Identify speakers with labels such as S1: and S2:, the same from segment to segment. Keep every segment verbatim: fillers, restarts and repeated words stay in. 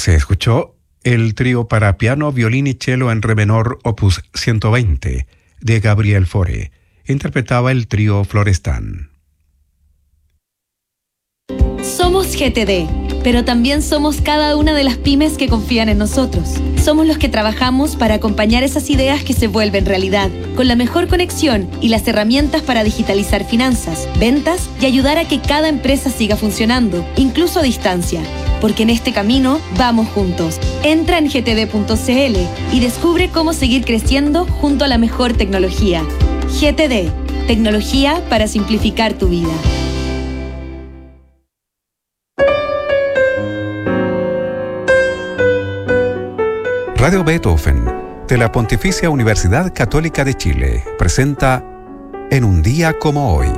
S1: Se escuchó el trío para piano, violín y cello en re menor opus ciento veinte de Gabriel Fauré. Interpretaba el trío Florestan.
S2: Somos G T D, pero también somos cada una de las pymes que confían en nosotros. Somos los que trabajamos para acompañar esas ideas que se vuelven realidad, con la mejor conexión y las herramientas para digitalizar finanzas, ventas y ayudar a que cada empresa siga funcionando, incluso a distancia. Porque en este camino vamos juntos. Entra en g t d punto c l y descubre cómo seguir creciendo junto a la mejor tecnología. G T D, tecnología para simplificar tu vida.
S1: Radio Beethoven, de la Pontificia Universidad Católica de Chile, presenta En un día como hoy.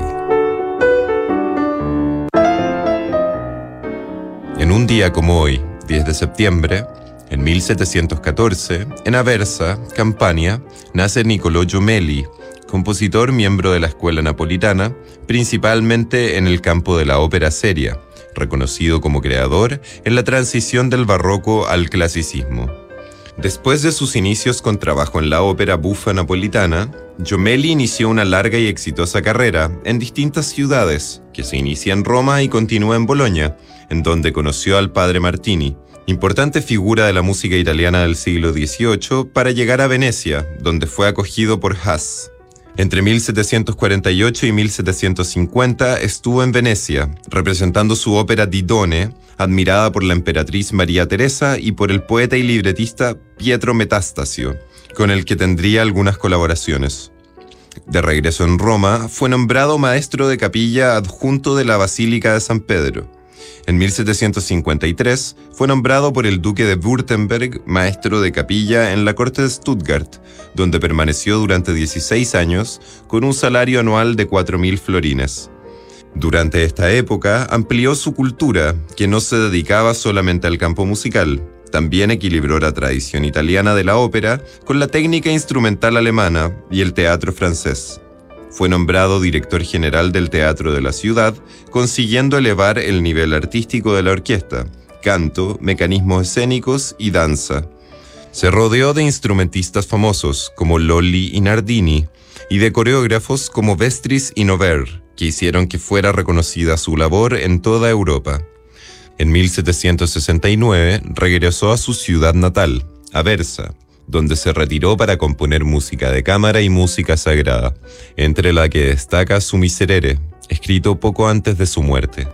S3: En un día como hoy, diez de septiembre, en mil setecientos catorce, en Aversa, Campania, nace Niccolò Jommelli, compositor miembro de la escuela napolitana, principalmente en el campo de la ópera seria, reconocido como creador en la transición del barroco al clasicismo. Después de sus inicios con trabajo en la ópera buffa napolitana, Jommelli inició una larga y exitosa carrera en distintas ciudades, que se inicia en Roma y continúa en Bolonia, en donde conoció al padre Martini, importante figura de la música italiana del siglo dieciocho, para llegar a Venecia, donde fue acogido por Haas. Entre mil setecientos cuarenta y ocho y mil setecientos cincuenta estuvo en Venecia, representando su ópera Didone, admirada por la emperatriz María Teresa y por el poeta y libretista Pietro Metastasio, con el que tendría algunas colaboraciones. De regreso en Roma, fue nombrado maestro de capilla adjunto de la Basílica de San Pedro. En mil setecientos cincuenta y tres fue nombrado por el duque de Württemberg maestro de capilla en la corte de Stuttgart, donde permaneció durante dieciséis años con un salario anual de cuatro mil florines. Durante esta época amplió su cultura, que no se dedicaba solamente al campo musical. También equilibró la tradición italiana de la ópera con la técnica instrumental alemana y el teatro francés. Fue nombrado director general del Teatro de la Ciudad, consiguiendo elevar el nivel artístico de la orquesta, canto, mecanismos escénicos y danza. Se rodeó de instrumentistas famosos como Lolli y Nardini, y de coreógrafos como Vestris y Nover, que hicieron que fuera reconocida su labor en toda Europa. En mil setecientos sesenta y nueve regresó a su ciudad natal, Aversa, donde se retiró para componer música de cámara y música sagrada, entre la que destaca su Miserere, escrito poco antes de su muerte.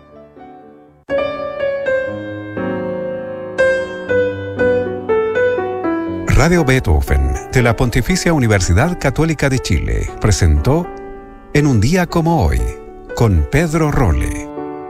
S1: Radio Beethoven, de la Pontificia Universidad Católica de Chile, presentó En un día como hoy, con Pedro Rolle.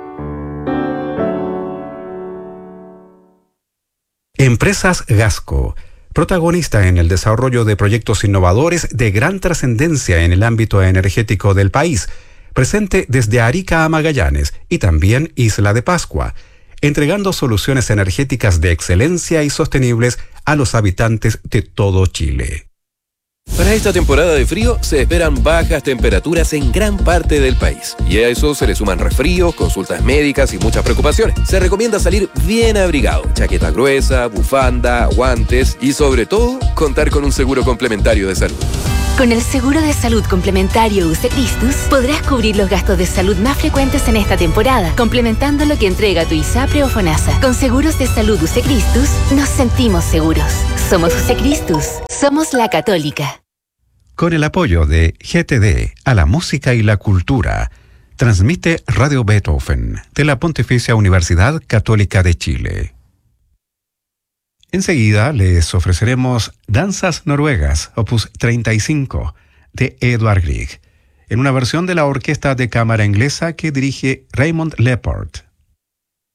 S1: Empresas Gasco, protagonista en el desarrollo de proyectos innovadores de gran trascendencia en el ámbito energético del país, presente desde Arica a Magallanes y también Isla de Pascua, entregando soluciones energéticas de excelencia y sostenibles a los habitantes de todo Chile.
S4: Para esta temporada de frío se esperan bajas temperaturas en gran parte del país. Y a eso se le suman resfríos, consultas médicas y muchas preocupaciones. Se recomienda salir bien abrigado, chaqueta gruesa, bufanda, guantes y sobre todo contar con un seguro complementario de salud.
S5: Con el seguro de salud complementario U C Christus podrás cubrir los gastos de salud más frecuentes en esta temporada, complementando lo que entrega tu ISAPRE o FONASA. Con seguros de salud U C Christus nos sentimos seguros. Somos U C Christus. Somos la Católica.
S1: Con el apoyo de G T D a la música y la cultura, transmite Radio Beethoven de la Pontificia Universidad Católica de Chile. Enseguida les ofreceremos Danzas Noruegas, opus treinta y cinco, de Edvard Grieg, en una versión de la Orquesta de Cámara Inglesa que dirige Raymond Lepard.